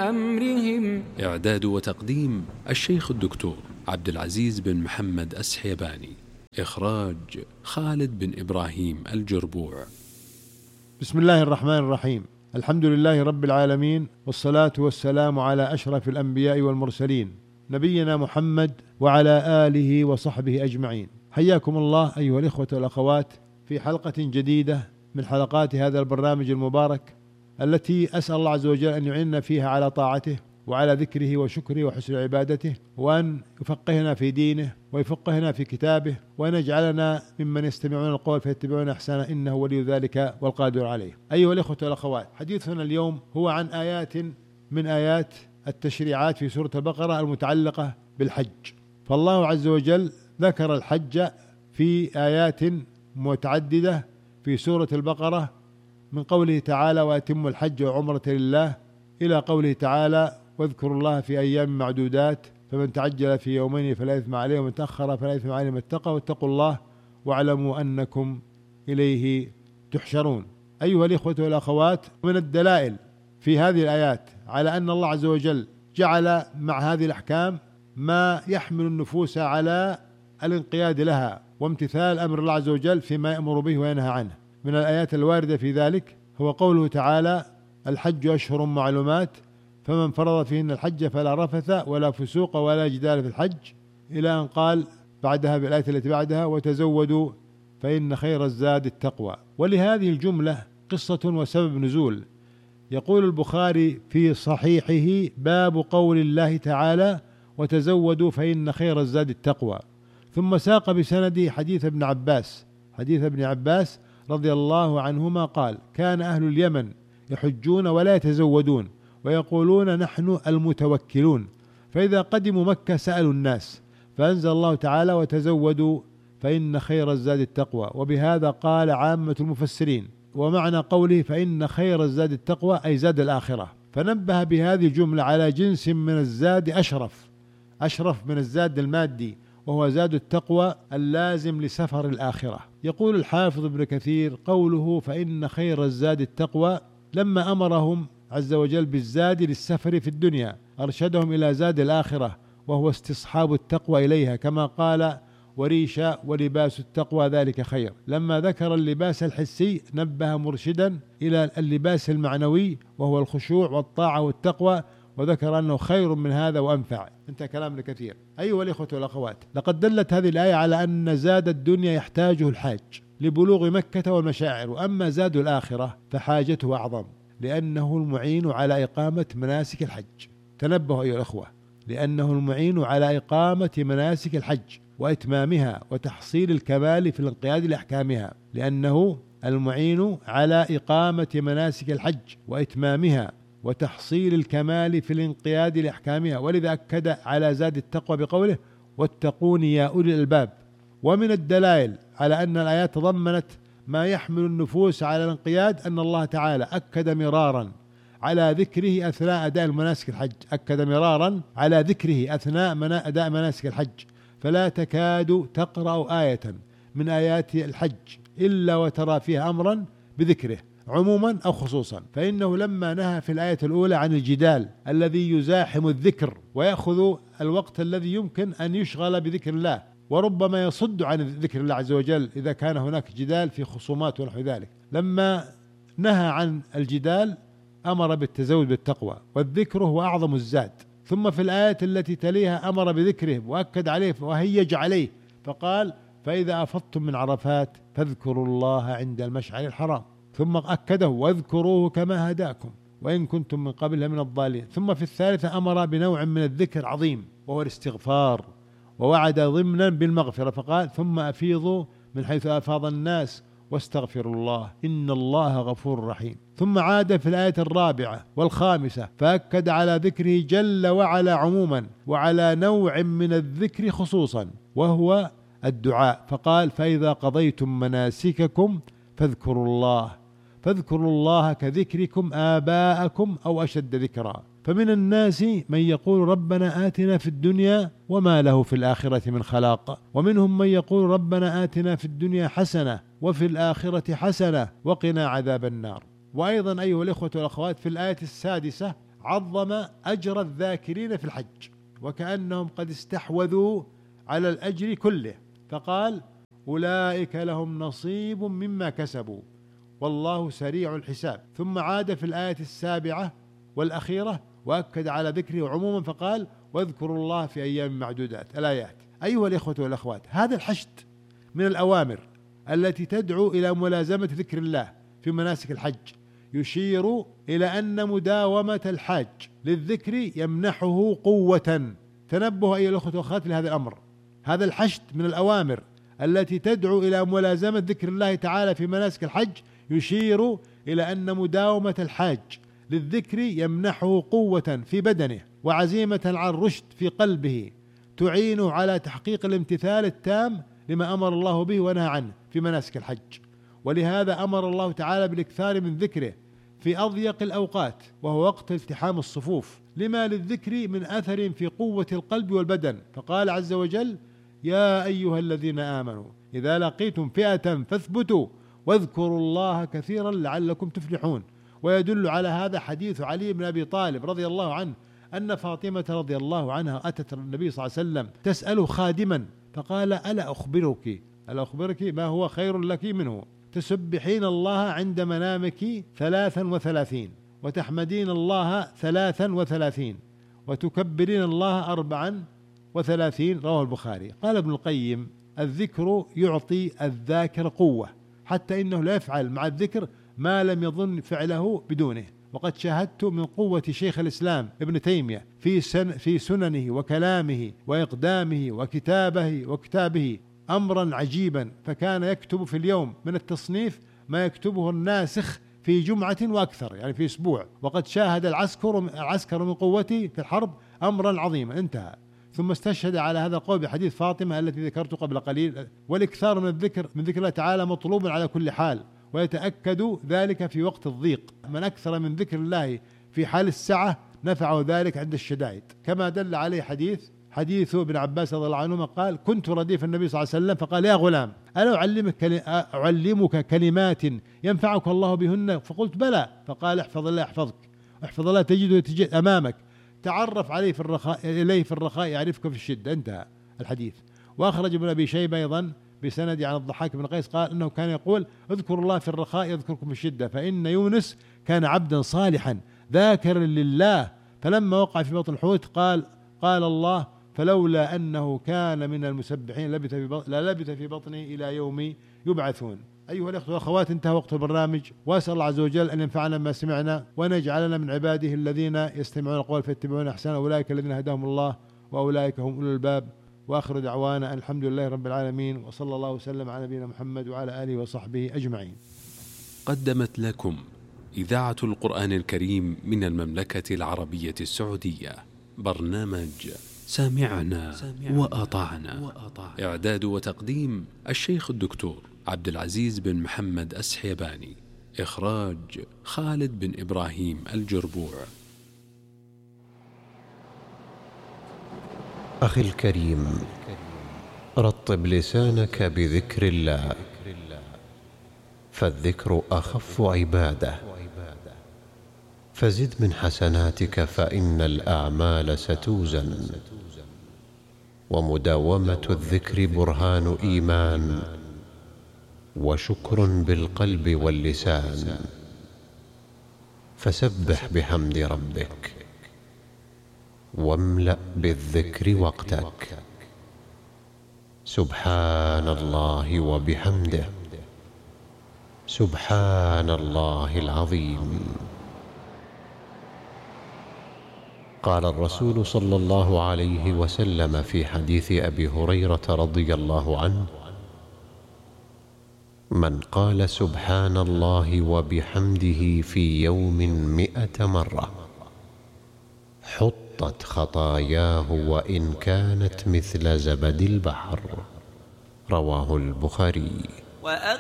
أمرهم. إعداد وتقديم الشيخ الدكتور عبد العزيز بن محمد السحيباني. إخراج خالد بن إبراهيم الجربوع. بسم الله الرحمن الرحيم. الحمد لله رب العالمين، والصلاة والسلام على أشرف الأنبياء والمرسلين نبينا محمد وعلى آله وصحبه أجمعين. حياكم الله أيها الإخوة والأخوات في حلقة جديدة من حلقات هذا البرنامج المبارك، التي أسأل الله عز وجل أن يعيننا فيها على طاعته وعلى ذكره وشكره وحسن عبادته، وأن يفقهنا في دينه ويفقهنا في كتابه، وأن يجعلنا ممن يستمعون القول فيتبعون أحسنه، إنه ولي ذلك والقادر عليه. أيها الإخوة والأخوات، حديثنا اليوم هو عن آيات من آيات التشريعات في سورة البقرة المتعلقة بالحج. فالله عز وجل ذكر الحج في آيات متعددة في سورة البقرة، من قوله تعالى: وأتموا الحج وعمرة لله، إلى قوله تعالى: واذكروا الله في أيام معدودات، فمن تعجل في يومين فلا إثم عليه ومن تأخر فلا إثم عليه من اتقى واتقوا الله واعلموا أنكم إليه تحشرون. أيها الإخوة والأخوات، من الدلائل في هذه الآيات على أن الله عز وجل جعل مع هذه الأحكام ما يحمل النفوس على الانقياد لها وامتثال أمر الله عز وجل فيما يأمر به وينهى عنه. من الآيات الواردة في ذلك هو قوله تعالى: الحج أشهر معلومات، فمن فرض فيهن الحج فلا رفث ولا فسوق ولا جدال في الحج، إلى أن قال بعدها بالآية التي بعدها: وتزودوا فإن خير الزاد التقوى. ولهذه الجملة قصة وسبب نزول. يقول البخاري في صحيحه: باب قول الله تعالى: وتزودوا فإن خير الزاد التقوى. ثم ساق بسنده حديث ابن عباس رضي الله عنهما قال: كان أهل اليمن يحجون ولا يتزودون ويقولون نحن المتوكلون، فإذا قدموا مكة سألوا الناس، فأنزل الله تعالى: وتزودوا فإن خير الزاد التقوى. وبهذا قال عامة المفسرين. ومعنى قوله فإن خير الزاد التقوى أي زاد الآخرة، فنبه بهذه الجملة على جنس من الزاد أشرف من الزاد المادي، وهو زاد التقوى اللازم لسفر الآخرة. يقول الحافظ ابن كثير: قوله فإن خير الزاد التقوى لما أمرهم عز وجل بالزاد للسفر في الدنيا أرشدهم إلى زاد الآخرة، وهو استصحاب التقوى إليها، كما قال: وريشا ولباس التقوى ذلك خير. لما ذكر اللباس الحسي نبه مرشدا إلى اللباس المعنوي، وهو الخشوع والطاعة والتقوى، وذكر أنه خير من هذا وأنفع. انتهى كلام ابن كثير. أيها الإخوة والأخوات، لقد دلت هذه الآية على أن زاد الدنيا يحتاجه الحاج لبلوغ مكة والمشاعر، وأما زاد الآخرة فحاجته أعظم، لأنه المعين على إقامة مناسك الحج. تنبهوا أيها الأخوة، لأنه المعين على إقامة مناسك الحج وإتمامها وتحصيل الكمال في الانقياد لأحكامها، لأنه المعين على إقامة مناسك الحج وإتمامها وتحصيل الكمال في الانقياد لأحكامها، ولذا أكد على زاد التقوى بقوله: واتقون يا أولي الألباب. ومن الدلائل على أن الآيات تضمنت ما يحمل النفوس على الانقياد أن الله تعالى أكد مرارا على ذكره أثناء أداء مناسك الحج، أداء مناسك الحج، فلا تكاد تقرأ آية من آيات الحج إلا وترى فيها أمرا بذكره عموما أو خصوصا. فإنه لما نهى في الآية الأولى عن الجدال الذي يزاحم الذكر ويأخذ الوقت الذي يمكن أن يشغل بذكر الله، وربما يصد عن ذكر الله عز وجل إذا كان هناك جدال في خصومات ونحو ذلك، لما نهى عن الجدال أمر بالتزود بالتقوى، والذكر هو أعظم الزاد. ثم في الآية التي تليها أمر بذكره وأكد عليه وهيج عليه، فقال: فإذا أفضتم من عرفات فاذكروا الله عند المشعر الحرام، ثم أكده: واذكروه كما هداكم وإن كنتم من قبل من الضالين. ثم في الثالثة أمر بنوع من الذكر عظيم وهو الاستغفار، ووعد ضمنا بالمغفرة، فقال: ثم أفيضوا من حيث أفاض الناس واستغفروا الله إن الله غفور رحيم. ثم عاد في الآية الرابعة والخامسة فأكد على ذكره جل وعلا عموما، وعلى نوع من الذكر خصوصا، وهو الدعاء، فقال: فإذا قضيتم مناسككم فاذكروا الله كذكركم آباءكم أو أشد ذكرا. فمن الناس من يقول ربنا آتنا في الدنيا وما له في الآخرة من خلاق، ومنهم من يقول ربنا آتنا في الدنيا حسنة وفي الآخرة حسنة وقنا عذاب النار. وأيضا أيها الإخوة والأخوات، في الآية السادسة عظم أجر الذاكرين في الحج، وكأنهم قد استحوذوا على الأجر كله، فقال أولئك لهم نصيب مما كسبوا والله سريع الحساب. ثم عاد في الآية 7 والأخيرة وأكد على ذكره عموما فقال واذكروا الله في أيام معدودات الآيات. أيها الإخوة والأخوات، هذا الحشد من الأوامر التي تدعو إلى ملازمة ذكر الله في مناسك الحج، يشير إلى أن مداومة الحاج للذكر يمنحه قوة. تنبه أيها الأخوة والأخوات لهذا الأمر. هذا الحشد من الأوامر التي تدعو إلى ملازمة ذكر الله تعالى في مناسك الحج، يشير إلى أن مداومة الحاج للذكر يمنحه قوة في بدنه وعزيمة على الرشد في قلبه، تعينه على تحقيق الامتثال التام لما أمر الله به ونهى عنه في مناسك الحج. ولهذا أمر الله تعالى بالاكثار من ذكره في أضيق الأوقات، وهو وقت التحام الصفوف، لما للذكر من أثر في قوة القلب والبدن. فقال عز وجل يا أيها الذين آمنوا إذا لقيتم فئة فاثبتوا واذكروا الله كثيرا لعلكم تفلحون. ويدل على هذا حديث علي بن أبي طالب رضي الله عنه أن فاطمة رضي الله عنها أتت النبي صلى الله عليه وسلم تسأله خادما فقال ألا أخبرك ما هو خير لك منه؟ تسبحين الله عند منامك 33 وتحمدين الله 33 وتكبرين الله 34. رواه البخاري. قال ابن القيم الذكر يعطي الذاكر قوة، حتى إنه لا يفعل مع الذكر ما لم يظن فعله بدونه. وقد شاهدت من قوة شيخ الإسلام ابن تيمية في سننه وكلامه وإقدامه وكتابه أمرا عجيبا، فكان يكتب في اليوم من التصنيف ما يكتبه الناسخ في جمعة وأكثر، يعني في أسبوع. وقد شاهد العسكر من قوته في الحرب أمرا عظيما. انتهى. ثم استشهد على هذا القول بحديث فاطمة التي ذكرت قبل قليل. والإكثار من ذكر الله تعالى مطلوب على كل حال، ويتأكد ذلك في وقت الضيق. من أكثر من ذكر الله في حال السعة نفعه ذلك عند الشدائد، كما دل عليه حديث ابن عباس رضي الله عنهما قال كنت رديف النبي صلى الله عليه وسلم فقال يا غلام ألا أعلمك كلمات ينفعك الله بهن؟ فقلت بلى. فقال احفظ الله يحفظك، احفظ الله تجده أمامك، تعرف عليه إليه في الرخاء يعرفك في الشدة. انتهى الحديث. وأخرج ابن أبي شيبة أيضا بسند عن الضحاك بن قيس قال إنه كان يقول اذكروا الله في الرخاء يذكركم في الشدة، فإن يونس كان عبدا صالحا ذاكرا لله، فلما وقع في بطن الحوت قال الله فلولا أنه كان من المسبحين لبث في بطنه إلى يوم يبعثون. أيها الأخوة والأخوات، انتهى وقت البرنامج، وأسأل الله عز وجل أن ينفعنا ما سمعنا وأن يجعلنا من عباده الذين يستمعون القول فيتبعون أحسنه، أولئك الذين هداهم الله وأولئك هم أولو الباب. وآخر دعوانا الحمد لله رب العالمين، وصلى الله وسلم على نبينا محمد وعلى آله وصحبه أجمعين. قدمت لكم إذاعة القرآن الكريم من المملكة العربية السعودية برنامج سامعنا وأطعنا. إعداد وتقديم الشيخ الدكتور عبد العزيز بن محمد السحيباني. إخراج خالد بن إبراهيم الجربوع. أخي الكريم، رطب لسانك بذكر الله، فالذكر أخف عبادة، فزد من حسناتك فإن الأعمال ستوزن، ومداومة الذكر برهان إيمان وشكر بالقلب واللسان، فسبح بحمد ربك واملأ بالذكر وقتك. سبحان الله وبحمده، سبحان الله العظيم. قال الرسول صلى الله عليه وسلم في حديث أبي هريرة رضي الله عنه: من قال سبحان الله وبحمده في يوم 100 مرة حطت خطاياه وإن كانت مثل زبد البحر. رواه البخاري.